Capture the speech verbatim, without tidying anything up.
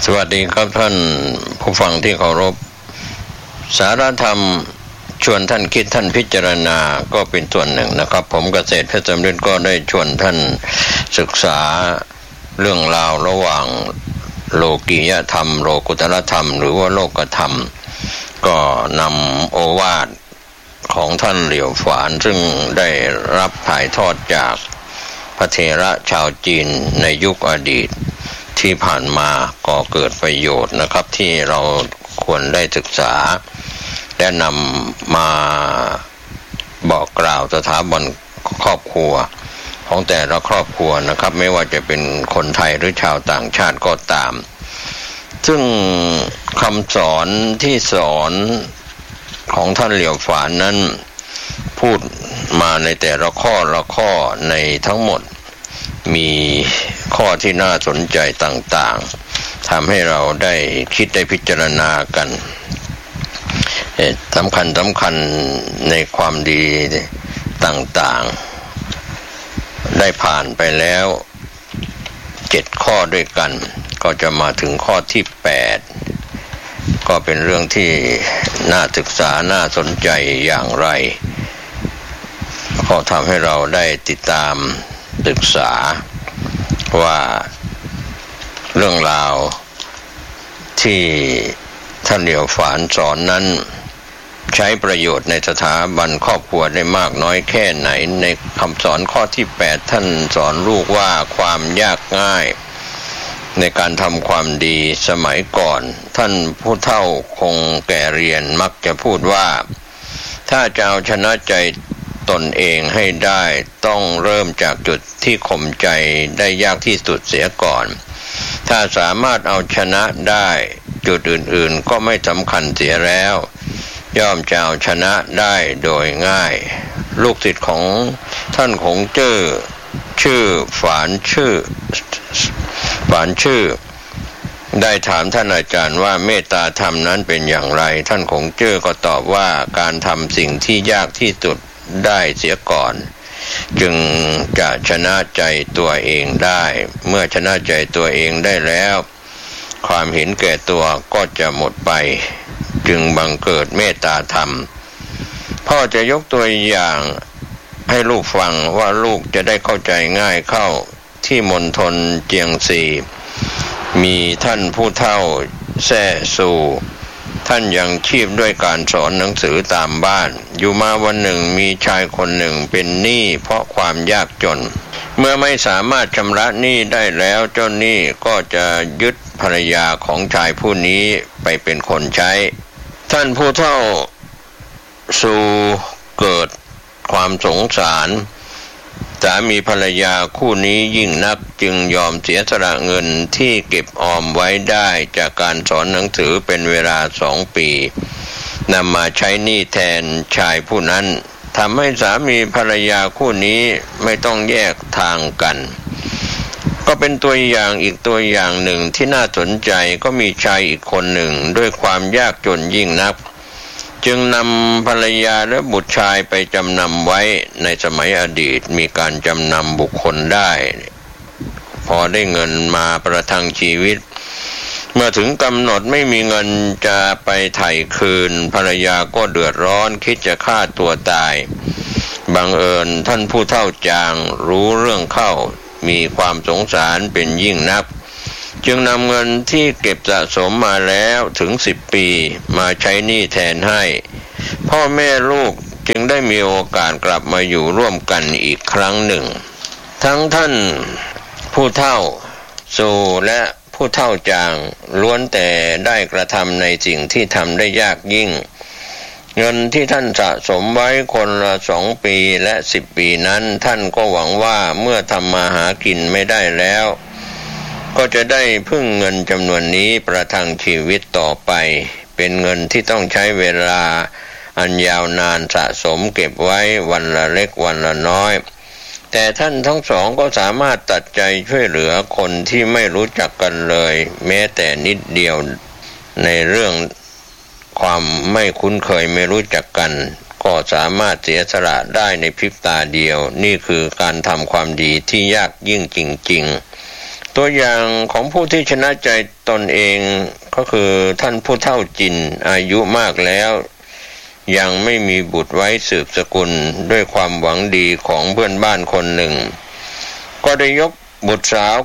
สวัสดีครับท่านผู้ฟังที่เคารพสารธรรมชวนท่านคิดท่านพิจารณาก็เป็นส่วนหนึ่งนะครับผมเกษตรเพชรสำริดก็ได้ชวนท่านศึกษาเรื่องราวระหว่างโลกียธรรมโลกุตตรธรรมหรือว่าโลกธรรมก็นำโอวาทของท่านเหลียวฝานซึ่งได้รับถ่ายทอดจากพระเถระชาวจีนในยุคอดีตที่ผ่านมาก็เกิดประโยชน์นะครับที่เราควรได้ศึกษาและนำมาบอกกล่าวสถาบันครอบครัวของแต่ละครอบครัวนะครับไม่ว่าจะเป็นคนไทยหรือชาวต่างชาติก็ตามซึ่งคำสอนที่สอนของท่านเหลียวฝานนั้นพูดมาในแต่ละข้อละข้อในทั้งหมดมีข้อที่น่าสนใจต่างๆทำให้เราได้คิดได้พิจารณากันสำคัญสำคัญในความดีต่างๆได้ผ่านไปแล้วเจ็ดข้อด้วยกันก็จะมาถึงข้อที่แปดก็เป็นเรื่องที่น่าศึกษาน่าสนใจอย่างไรก็ทำให้เราได้ติดตามศึกษาว่าเรื่องราวที่ท่านเหลียวฝานสอนนั้นใช้ประโยชน์ในสถาบันครอบครัวได้มากน้อยแค่ไหนในคำสอนข้อที่แปดท่านสอนลูกว่าความยากง่ายในการทำความดีสมัยก่อนท่านผู้เฒ่าคงแก่เรียนมักจะพูดว่าถ้าจะเอาชนะใจตนเองให้ได้ต้องเริ่มจากจุดที่ข่มใจได้ยากที่สุดเสียก่อนถ้าสามารถเอาชนะได้จุดอื่นๆก็ไม่สำคัญเสียแล้วย่อมจะเอาชนะได้โดยง่ายลูกศิษย์ของท่านคงเจ้อชื่อฝานชื่อฝานชื่อได้ถามท่านอาจารย์ว่าเมตตาธรรมนั้นเป็นอย่างไรท่านคงเจ้อก็ตอบว่าการทำสิ่งที่ยากที่สุดได้เสียก่อนจึงจะชนะใจตัวเองได้เมื่อชนะใจตัวเองได้แล้วความเห็นแก่ตัวก็จะหมดไปจึงบังเกิดเมตตาธรรมพ่อจะยกตัวอย่างให้ลูกฟังว่าลูกจะได้เข้าใจง่ายเข้าที่มณฑลเจียงซีมีท่านผู้เฒ่าแซ่ซูท่านยังชีพด้วยการสอนหนังสือตามบ้านอยู่มาวันหนึ่งมีชายคนหนึ่งเป็นหนี้เพราะความยากจนเมื่อไม่สามารถชำระหนี้ได้แล้วเจ้าหนี้ก็จะยึดภรรยาของชายผู้นี้ไปเป็นคนใช้ท่านผู้เฒ่าสู่เกิดความสงสารสามีภรรยาคู่นี้ยิ่งนักจึงยอมเสียสละเงินที่เก็บออมไว้ได้จากการสอนหนังสือเป็นเวลาสองปีนำมาใช้หนี้แทนชายผู้นั้นทำให้สามีภรรยาคู่นี้ไม่ต้องแยกทางกันก็เป็นตัวอย่างอีกตัวอย่างหนึ่งที่น่าสนใจก็มีชายอีกคนหนึ่งด้วยความยากจนยิ่งนักจึงนำภรรยาและบุตรชายไปจำนำไว้ในสมัยอดีตมีการจำนำบุคคลได้พอได้เงินมาประทังชีวิตเมื่อถึงกำหนดไม่มีเงินจะไปไถ่คืนภรรยาก็เดือดร้อนคิดจะฆ่าตัวตายบังเอิญท่านผู้เฒ่าจางรู้เรื่องเข้ามีความสงสารเป็นยิ่งนักจึงนำเงินที่เก็บสะสมมาแล้วถึงสิบปีมาใช้หนี้แทนให้พ่อแม่ลูกจึงได้มีโอกาสกลับมาอยู่ร่วมกันอีกครั้งหนึ่งทั้งท่านผู้เฒ่าซูและผู้เฒ่าจางล้วนแต่ได้กระทำในสิ่งที่ทำได้ยากยิ่งเงินที่ท่านสะสมไว้คนละสองปีและสิบปีนั้นท่านก็หวังว่าเมื่อทำมาหากินไม่ได้แล้วก็จะได้พึ่งเงินจำนวนนี้ประทังชีวิตต่อไปเป็นเงินที่ต้องใช้เวลาอันยาวนานสะสมเก็บไว้วันละเล็กวันละน้อยแต่ท่านทั้งสองก็สามารถตัดใจช่วยเหลือคนที่ไม่รู้จักกันเลยแม้แต่นิดเดียวในเรื่องความไม่คุ้นเคยไม่รู้จักกันก็สามารถเสียสละได้ในพริบตาเดียวนี่คือการทำความดีที่ยากยิ่งจริงๆตัวอย่างของผู้ที่ชนะใจตนเองก็คือท่านผู้เฒ่าจินอายุมากแล้วยังไม่มีบุตรไว้สืบสกุลด้วยความหวังดีของเพื่อนบ้านคนหนึ่งก็ได้ยกบุตรสาว